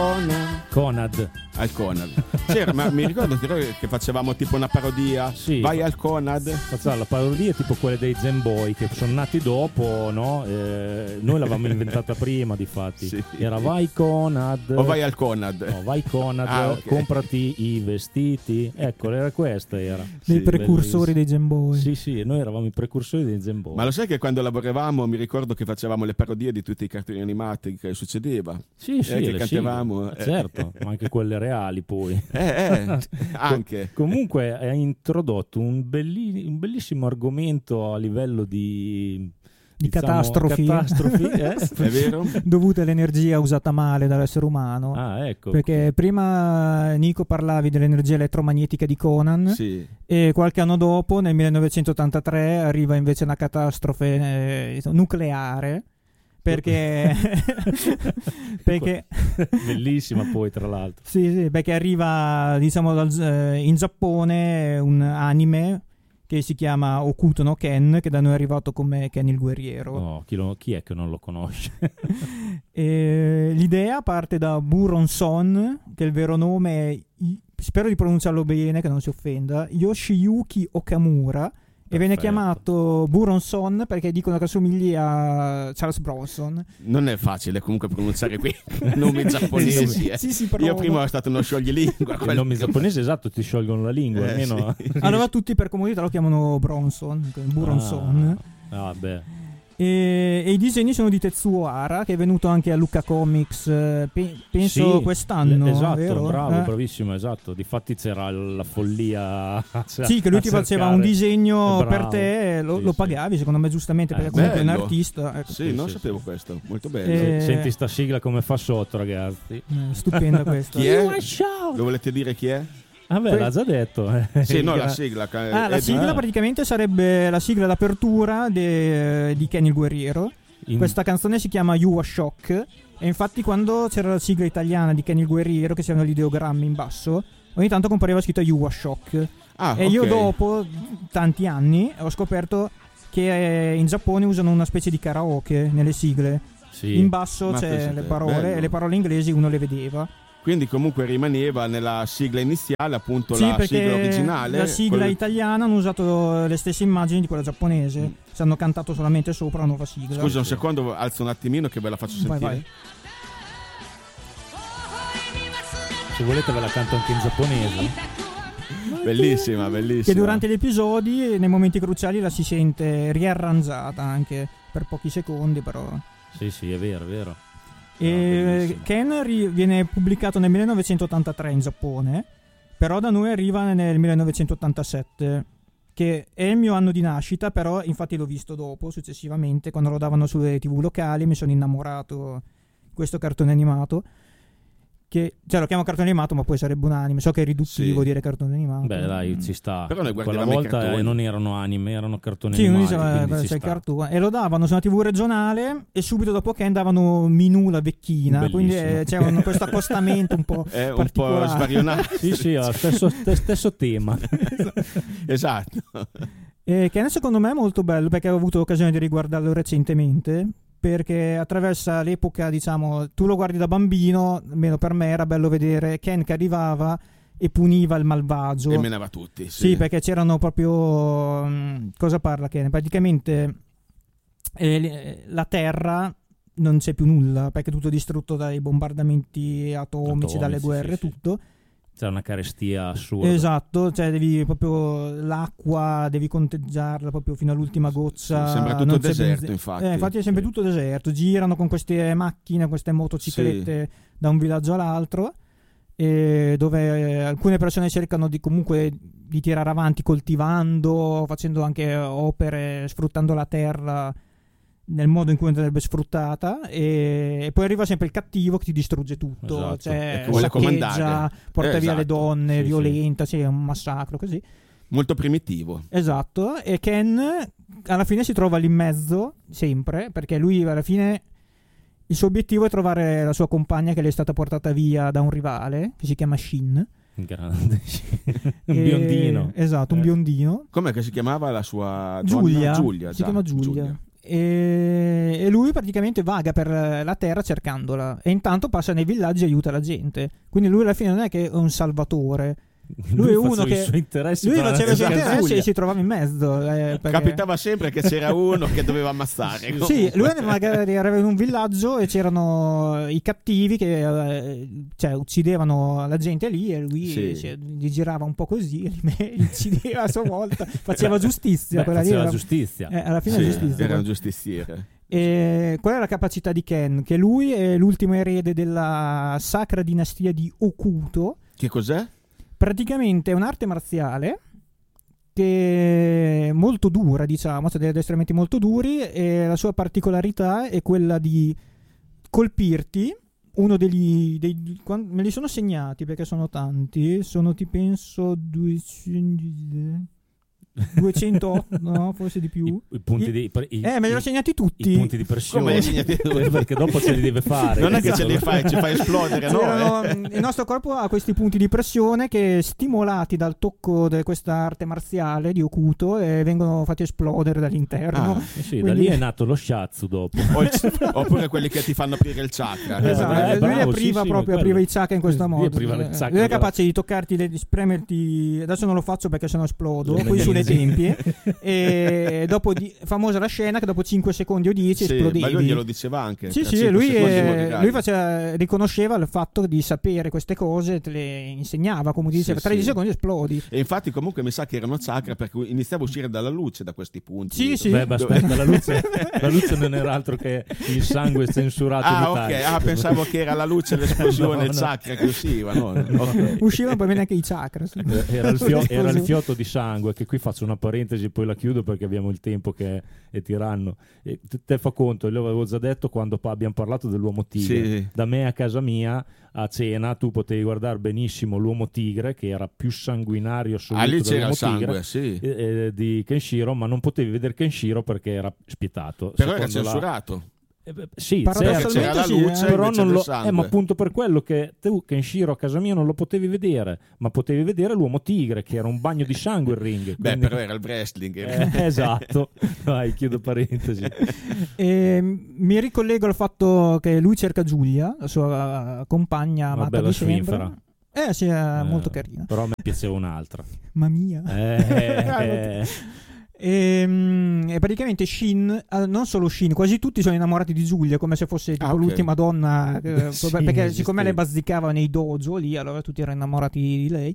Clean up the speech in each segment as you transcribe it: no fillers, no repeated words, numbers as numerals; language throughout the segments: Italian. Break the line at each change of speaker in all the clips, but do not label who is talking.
Conad.
Al Conad. C'era, ma mi ricordo che facevamo tipo una parodia.
Sì.
Vai al Conad.
Facciamo la parodia tipo quelle dei Zen Boy che sono nati dopo, no? Noi l'avevamo inventata prima, difatti.
Sì.
Era vai Conad.
O vai al Conad.
No, vai Conad,
Okay.
comprati i vestiti. Ecco, era questa, era.
Dei
Sì,
precursori dei Game Boy.
Sì, sì, noi eravamo i precursori dei Zen Boy.
Ma lo sai che quando lavoravamo mi ricordo che facevamo le parodie di tutti i cartoni animati che succedeva?
Sì, sì,
che
le
cantavamo.
sigle. Certo, ma anche quelle reali poi.
Anche.
Comunque ha introdotto un bellissimo argomento a livello di
catastrofi.
È vero?
Dovute all'energia usata male dall'essere umano.
Ah, ecco.
Perché prima, Nico, parlavi dell'energia elettromagnetica di Conan,
Sì.
e qualche anno dopo, nel 1983, arriva invece una catastrofe nucleare. Perché
bellissima poi, tra l'altro.
sì, perché arriva, diciamo, in Giappone un anime che si chiama Hokuto no Ken, che da noi è arrivato come Ken il guerriero.
No, chi è che non lo conosce?
E l'idea parte da Buron Son, che il vero nome è, spero di pronunciarlo bene, che non si offenda, Yoshiyuki Okamura. E viene chiamato Buron Son perché dicono che assomiglia a Charles Bronson.
Non è facile comunque pronunciare qui nomi giapponesi.
Sì,
Io prima ero stato uno scioglilingua.
I nomi giapponesi, esatto, ti sciolgono la lingua. Almeno.
Sì.
Allora tutti per comodità lo chiamano Bronson, Buron Son.
Ah, beh.
E i disegni sono di Tetsuo Hara, che è venuto anche a Lucca Comics, penso
Sì,
quest'anno.
esatto,
vero?
bravo, bravissimo, esatto. Difatti c'era la follia.
Sì, che lui ti faceva un disegno
Bravo.
per te, lo pagavi, secondo me giustamente, perché comunque è un
bello.
artista. Ecco.
Sì, non
Sì,
sapevo questo. Molto bello.
Senti sta sigla come fa sotto, ragazzi.
Stupenda questa.
Chi è? Lo volete dire chi è?
Vabbè, l'ha già detto.
Sì, no, la sigla.
La sigla praticamente sarebbe la sigla d'apertura di Ken il guerriero. Questa canzone si chiama You Are Shock, e infatti quando c'era la sigla italiana di Ken il guerriero, che c'erano gli ideogrammi in basso, ogni tanto compariva scritto You Are Shock. E io dopo tanti anni ho scoperto che in Giappone usano una specie di karaoke nelle sigle.
Sì.
In basso c'è le parole,
bello.
e le parole inglesi uno le vedeva.
Quindi comunque rimaneva nella sigla iniziale appunto
Sì,
la
perché
sigla originale.
la sigla italiana hanno usato le stesse immagini di quella giapponese. Si hanno cantato solamente sopra la nuova sigla.
Scusa un secondo, alzo un attimino che ve la faccio sentire.
Vai.
Se volete ve la canto anche in giapponese.
Bellissima.
Che durante gli episodi, nei momenti cruciali, la si sente riarrangiata anche per pochi secondi, però.
Sì, è vero.
E Ken viene pubblicato nel 1983 in Giappone, però da noi arriva nel 1987, che è il mio anno di nascita, però infatti l'ho visto dopo, successivamente, quando lo davano sulle TV locali. Mi sono innamorato di questo cartone animato, che lo chiamo cartone animato, ma poi sarebbe un anime. So che è riduttivo dire cartone animato.
Beh, dai, ci sta.
Però noi
quella
guardavamo i
volta
cartoni.
non erano anime, erano cartoni
Sì,
animati.
c'è il cartone. E lo davano su una TV regionale, e subito dopo Ken davano Minù la vecchina.
Bellissimo.
Quindi c'è questo accostamento un po'
È un
particolare.
po' svarionato.
Sì, ha stesso tema.
Esatto.
E Ken secondo me è molto bello, perché ho avuto l'occasione di riguardarlo recentemente, perché attraversa l'epoca, diciamo, tu lo guardi da bambino, almeno per me era bello vedere Ken che arrivava e puniva il malvagio.
E menava tutti.
Sì, perché c'erano proprio... cosa parla Ken? Praticamente la Terra non c'è più nulla, perché è tutto distrutto dai bombardamenti atomici, dalle guerre,
sì.
tutto.
C'è una carestia assurda.
Esatto, cioè devi proprio l'acqua, devi conteggiarla proprio fino all'ultima goccia.
Sembra tutto deserto, infatti.
Infatti è sempre tutto deserto. Girano con queste macchine, queste motociclette da un villaggio all'altro, e dove alcune persone cercano comunque di tirare avanti coltivando, facendo anche opere, sfruttando la terra nel modo in cui andrebbe sfruttata, e poi arriva sempre il cattivo che ti distrugge tutto,
Esatto.
cioè
vuole
saccheggia,
comandare.
porta via le
Esatto.
donne,
Sì,
violenta, sì, è un massacro così.
Molto primitivo.
Esatto, e Ken alla fine si trova lì in mezzo, sempre, perché lui alla fine il suo obiettivo è trovare la sua compagna, che le è stata portata via da un rivale che si chiama Shin.
Grande. Un biondino.
Esatto, un biondino.
Com'è che si chiamava la sua
Giulia.
donna? Giulia,
Si chiama Giulia. e lui praticamente vaga per la terra cercandola, e intanto passa nei villaggi e aiuta la gente, quindi lui alla fine non è che è un salvatore. Lui è uno che
lui faceva i suoi
interessi e si trovava in mezzo, perché...
Capitava sempre che c'era uno che doveva ammazzare.
Sì, lui magari era in un villaggio e c'erano i cattivi che uccidevano la gente lì, e lui gli girava un po' così e li uccideva a sua volta, faceva giustizia.
Faceva giustizia.
Alla fine giustizia.
Era un giustiziere.
E qual è la capacità di Ken? Che lui è l'ultimo erede della sacra dinastia di Okuto.
Che cos'è?
Praticamente è un'arte marziale che è molto dura, diciamo, ha degli addestramenti molto duri, e la sua particolarità è quella di colpirti. Uno me li sono segnati perché sono tanti, sono penso 208, no, forse di più.
I punti me
li ho segnati tutti.
I punti di pressione.
Come li segnati tutti?
Perché dopo ce li deve fare.
Non è che ce li fai, ci fai esplodere, no?
Il nostro corpo ha questi punti di pressione che, stimolati dal tocco di questa arte marziale di Okuto, vengono fatti esplodere dall'interno.
Sì, quindi... da lì è nato lo shiatsu dopo.
Oppure quelli che ti fanno aprire il chakra.
Esatto, lui apriva i chakra in questo modo. Lui è capace di toccarti, di spremerti. Adesso non lo faccio perché sennò esplodo. Poi sulle tempie, e dopo famosa la scena che dopo 5 secondi o 10 esplodevi. Ma
lui glielo diceva anche.
Lui riconosceva il fatto di sapere queste cose, te le insegnava, come diceva, 13 secondi esplodi.
E infatti comunque mi sa che erano chakra, perché iniziava a uscire dalla luce da questi punti.
Aspetta, la luce non era altro che il sangue censurato in Italia.
Pensavo che era la luce, l'esplosione, il chakra che usciva.
Uscivano poi anche i chakra.
Era il fiotto di sangue, che qui faccio una parentesi, poi la chiudo perché abbiamo il tempo che è tiranno. E te fa conto, l'avevo già detto quando abbiamo parlato dell'uomo tigre. Sì. Da me a casa mia a cena tu potevi guardare benissimo l'uomo tigre, che era più sanguinario assoluto
lì c'era il
tigre,
sangue,
di Kenshiro, ma non potevi vedere Kenshiro perché era spietato.
Però era censurato.
Sì,
c'era la luce,
però non lo,
sangue.
ma appunto per quello che tu Kenshiro a casa mia non lo potevi vedere, ma potevi vedere l'uomo tigre, che era un bagno di sangue il ring.
Quindi... però era il wrestling.
Esatto. Vai, chiudo parentesi.
Mi ricollego al fatto che lui cerca Giulia, la sua compagna amata di sempre. Sì, è molto carina.
Però a me piaceva un'altra.
Ma mia. E praticamente Shin, non solo Shin, quasi tutti sono innamorati di Giulia, come se fosse tipo l'ultima donna, perché siccome le bazzicava nei dojo lì, allora tutti erano innamorati di lei.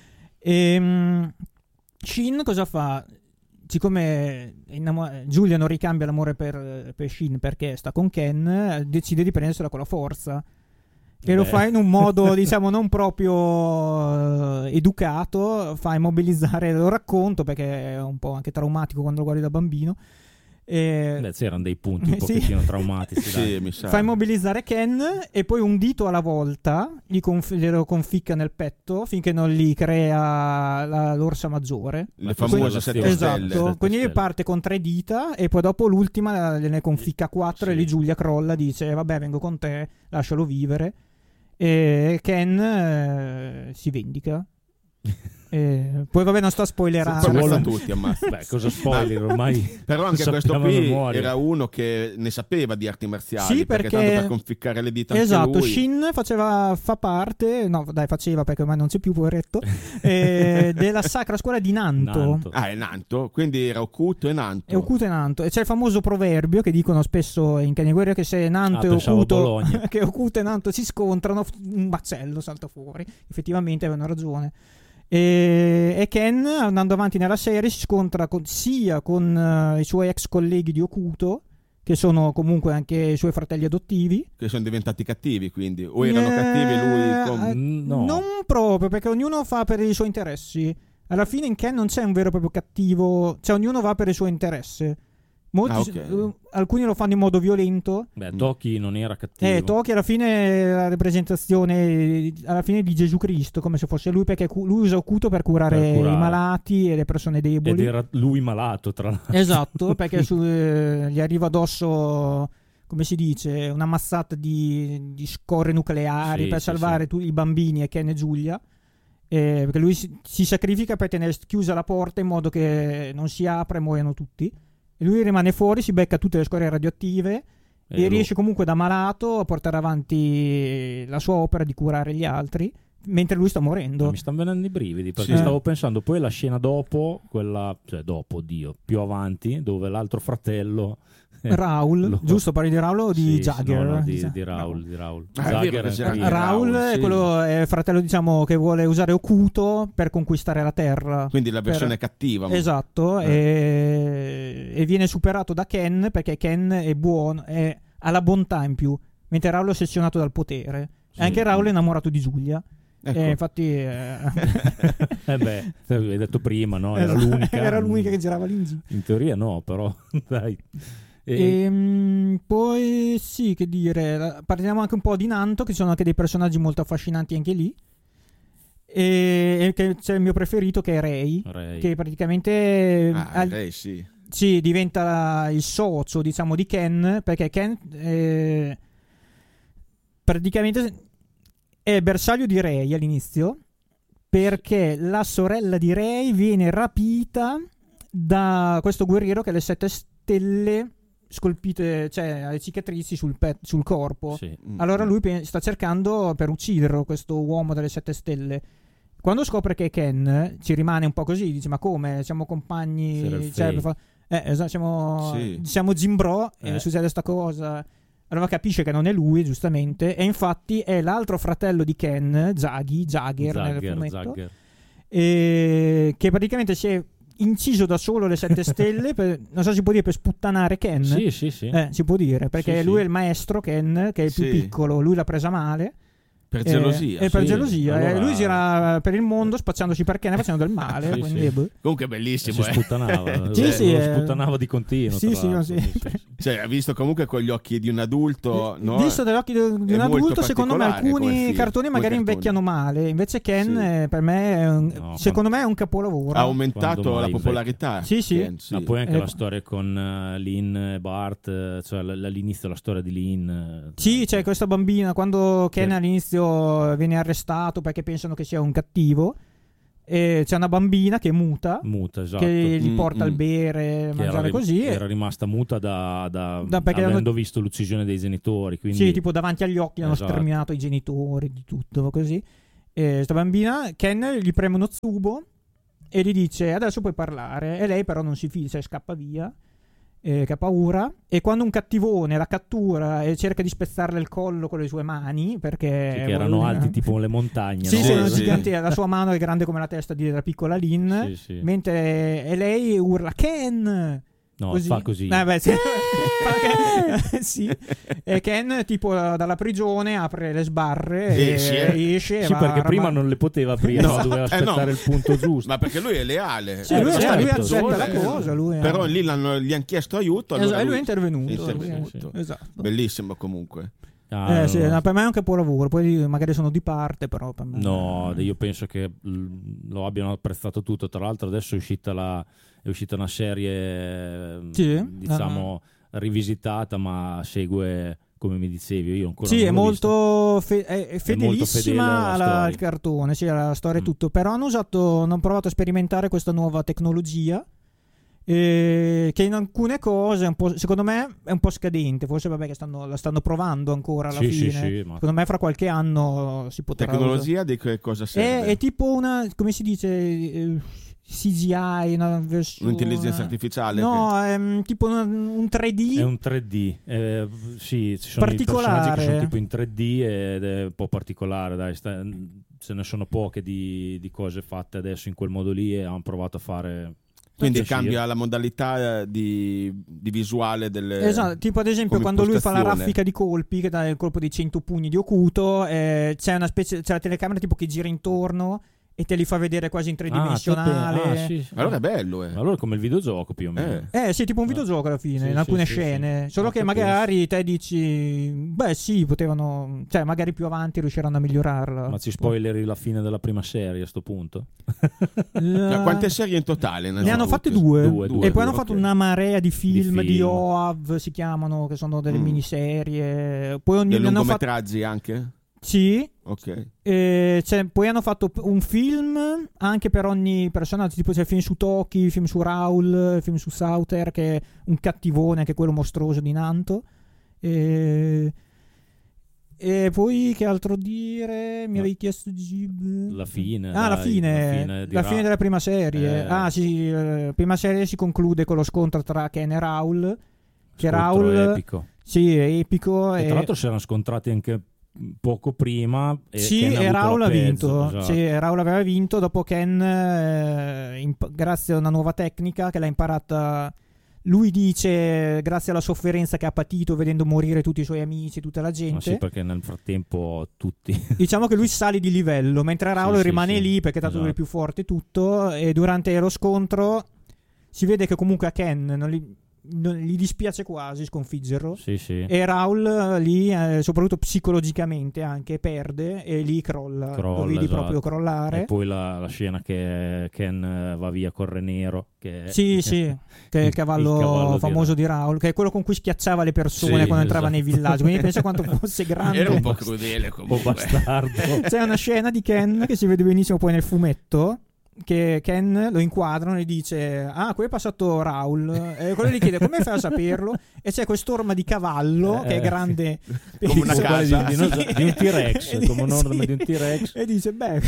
Shin cosa fa? Siccome Giulia non ricambia l'amore per Shin perché sta con Ken, decide di prendersela con la forza. E lo fa in un modo, diciamo, non proprio educato, fa immobilizzare, lo racconto perché è un po' anche traumatico quando lo guardi da bambino.
C'erano dei punti un pochettino traumatici.
Mi sa.
Fa immobilizzare Ken e poi un dito alla volta glielo conficca nel petto finché non gli crea l'orsa maggiore.
Le famose 7 stelle.
Esatto, quindi parte con 3 dita e poi dopo l'ultima ne conficca 4 e lì Giulia crolla, dice vabbè vengo con te, lascialo vivere. E Ken si vendica. Poi vabbè non sto a spoilerare
tutti, ammazza.
Beh, cosa spoiler ormai.
Però anche questo qui era uno che ne sapeva di arti marziali,
sì, perché
tanto per conficcare le dita
esatto,
anche lui.
Shin fa parte, no dai faceva perché ormai non c'è più, poveretto, della sacra scuola di Nanto.
È Nanto, quindi era Okuto e Nanto.
È Okuto e Nanto, e c'è il famoso proverbio che dicono spesso in Ken Guerriero che se Nanto e Okuto che Okuto e Nanto si scontrano un macello salta fuori. Effettivamente avevano ragione. E Ken, andando avanti nella serie, si scontra sia con i suoi ex colleghi di Okuto, che sono comunque anche i suoi fratelli adottivi,
che sono diventati cattivi, quindi o erano cattivi lui
no. Non proprio, perché ognuno fa per i suoi interessi. Alla fine in Ken non c'è un vero e proprio cattivo, cioè ognuno va per il suo interesse. Alcuni lo fanno in modo violento.
Toki non era cattivo.
Toki alla fine è la rappresentazione alla fine di Gesù Cristo, come se fosse lui, perché lui usa Okuto per curare i malati e le persone deboli.
Ed era lui malato, tra l'altro.
Esatto, perché gli arriva addosso, come si dice, una mazzata di scorre nucleari per salvare i bambini e Ken e Giulia. Perché lui si sacrifica per tenere chiusa la porta in modo che non si apra e muoiano tutti. E lui rimane fuori, si becca tutte le scorie radioattive e riesce comunque da malato a portare avanti la sua opera di curare gli altri mentre lui sta morendo.
Mi stanno venendo i brividi perché stavo pensando poi la scena dopo, più avanti, dove l'altro fratello
Raul, giusto, parli di Raul o di Jagger?
No, di Raul.
Raul è quello, è il fratello, diciamo, che vuole usare Okuto per conquistare la Terra.
Quindi la versione cattiva.
Esatto, e viene superato da Ken perché Ken è buono, ha la bontà in più, mentre Raul è ossessionato dal potere. Sì. Anche Raul è innamorato di Giulia. Ecco. Infatti
hai detto prima, no?
Era l'unica che girava lì in giro.
In teoria no, però dai.
Poi sì, che dire, parliamo anche un po' di Nanto, che ci sono anche dei personaggi molto affascinanti anche lì, e che c'è il mio preferito, che è Rei. Che praticamente
Rei,
sì, diventa il socio, diciamo, di Ken, perché Ken praticamente è bersaglio di Rei all'inizio, perché la sorella di Rei viene rapita da questo guerriero che ha le 7 stelle scolpite, cioè ha le cicatrici sul corpo. Sì. Allora lui sta cercando per ucciderlo, questo uomo delle 7 stelle. Quando scopre che è Ken, ci rimane un po' così, dice: ma come? Siamo compagni, siamo Jim Bro e succede sta cosa. Allora capisce che non è lui, giustamente, e infatti è l'altro fratello di Ken, Jagger nel fumetto, che praticamente si è inciso da solo le 7 stelle non so se si può dire, per sputtanare Ken.
Sì.
Si può dire, perché lui è il maestro Ken, che è il più piccolo, lui l'ha presa male.
Per gelosia.
Per gelosia. Allora... lui gira per il mondo spacciandosi per Ken e facendo del male.
Comunque bellissimo.
Si sputtanava. Lo sputtanava di continuo.
Cioè, ha visto comunque con gli occhi di un adulto. No?
Visto dagli occhi di un adulto, secondo me alcuni cartoni magari invecchiano male. Invece Ken, per me, secondo me è un capolavoro.
Ha aumentato la popolarità.
Sì.
Ma poi anche la storia con Lynn e Bart, cioè all'inizio la storia di Lynn.
Sì, c'è questa bambina, quando Ken all'inizio viene arrestato perché pensano che sia un cattivo, e c'è una bambina che è muta, esatto, che gli porta il bere, mangiare così.
Era rimasta muta perché avendo visto l'uccisione dei genitori, quindi...
Sì, tipo davanti agli occhi hanno sterminato i genitori, di tutto così. E sta bambina, Ken gli preme uno zubo e gli dice: adesso puoi parlare, e lei però non si fida, scappa via. Che ha paura, e quando un cattivone la cattura e cerca di spezzarle il collo con le sue mani, perché
erano alti tipo le montagne,
sono giganti, la sua mano è grande come la testa della piccola Lynn, mentre lei urla Ken,
fa così.
Sì. E Ken tipo dalla prigione apre le sbarre e esce.
Sì, perché prima non le poteva aprire, doveva aspettare il punto giusto.
Ma perché lui è leale.
Lui accetta la cosa. Però
lì gli hanno chiesto aiuto.
Allora lui è intervenuto. Esatto.
Bellissimo comunque.
Per me è un capolavoro. Poi magari sono di parte, però per me...
No, io penso che lo abbiano apprezzato tutto. Tra l'altro adesso è uscita una serie rivisitata, ma segue, come mi dicevi, io ancora non
è molto fedelissima al cartone, alla storia e tutto, però hanno provato a sperimentare questa nuova tecnologia che in alcune cose secondo me è un po' scadente, forse che la stanno provando ancora alla fine. Secondo me fra qualche anno si potrà
tecnologia usare. Di che cosa serve?
È tipo una, come si dice, CGI, una versione...
Un'intelligenza artificiale?
No, è tipo un 3D.
È un 3D, ci sono i personaggi che sono tipo in 3D ed è un po' particolare, dai, ce ne sono poche di cose fatte adesso in quel modo lì, e hanno provato a fare...
Quindi cambia la modalità di visuale delle...
Esatto, tipo ad esempio quando lui fa la raffica di colpi, che dà il colpo di 100 pugni di Okuto, c'è la telecamera tipo che gira intorno e te li fa vedere quasi in tridimensionale.
Allora è bello,
Allora come il videogioco più o meno.
Sì, tipo un videogioco alla fine, in alcune scene. Solo che magari te dici, potevano, cioè magari più avanti riusciranno a migliorarla.
Ma ci spoileri la fine della prima serie a sto punto?
Quante serie in totale?
Ne hanno fatte due. E poi hanno fatto una marea di film di OAV, si chiamano, che sono delle miniserie. Poi
dei lungometraggi anche?
Sì.
Ok.
Poi hanno fatto un film anche per ogni personaggio, tipo c'è il film su Toki, il film su Raul, il film su Sauter, che è un cattivone, anche quello mostruoso di Nanto. E poi che altro dire? Mi avevi chiesto
la fine.
La fine della prima serie. Sì, la prima serie si conclude con lo scontro tra Ken e Raul. Che Raul
è epico.
Sì, è epico.
E tra l'altro si erano scontrati anche poco prima.
E Raul ha vinto.
Esatto.
Sì, Raul aveva vinto. Dopo Ken, grazie a una nuova tecnica che l'ha imparata. Lui dice grazie alla sofferenza che ha patito vedendo morire tutti i suoi amici, tutta la gente.
Sì, perché nel frattempo tutti.
Diciamo che lui sale di livello, mentre Raul rimane lì perché è tanto lui più forte tutto. E durante lo scontro si vede che comunque a Ken non gli dispiace quasi sconfiggerlo.
Sì.
E Raul lì, soprattutto psicologicamente anche, perde e lì crolla. Lo vedi proprio crollare.
E poi la scena che Ken va via col Re Nero. Che
è il cavallo famoso di Raul, che è quello con cui schiacciava le persone quando entrava nei villaggi. Quindi pensa quanto fosse grande.
Era un po' crudele comunque.
Un po' bastardo.
C'è una scena di Ken che si vede benissimo poi nel fumetto, che Ken lo inquadrano e dice qui è passato Raul, e quello gli chiede come fai a saperlo, e c'è quest'orma di cavallo che è grande
come una casa
di un T-Rex, come un'orma di un T-Rex,
e dice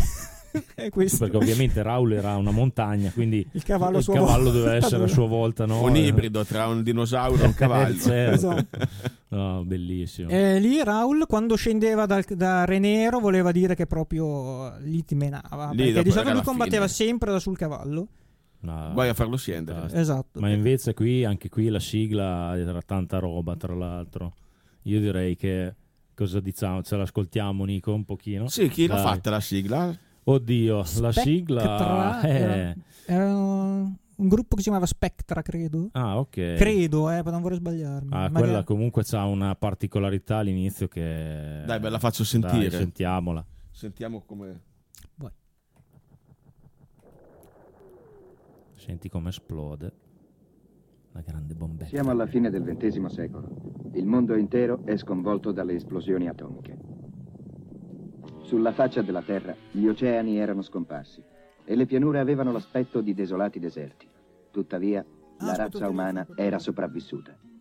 è questo.
Perché ovviamente Raul era una montagna, quindi
il cavallo
doveva essere a sua volta
un ibrido tra un dinosauro e un cavallo.
Esatto. No, bellissimo.
E lì Raul quando scendeva da Re Nero voleva dire che proprio lì ti menava, perché di solito lui combatteva sempre sul cavallo.
Vai a farlo scendere.
Esatto.
Ma invece anche qui la sigla era tanta roba, tra l'altro. Io direi che cosa diciamo? Ce l'ascoltiamo, Nico, un pochino?
Sì, chi l'ha fatta la sigla?
Oddio, la sigla
era un gruppo che si chiamava Spectra, credo.
Ok.
Credo, per non vorrei sbagliarmi.
Quella comunque ha una particolarità all'inizio che...
Dai, ve la faccio sentire.
Dai, sentiamola.
Sentiamo come...
Vai.
Senti come esplode la grande bombetta.
Siamo alla fine del XX secolo. Il mondo intero è sconvolto dalle esplosioni atomiche. Sulla faccia della Terra gli oceani erano scomparsi e le pianure avevano l'aspetto di desolati deserti. Tuttavia, la razza umana era sopravvissuta.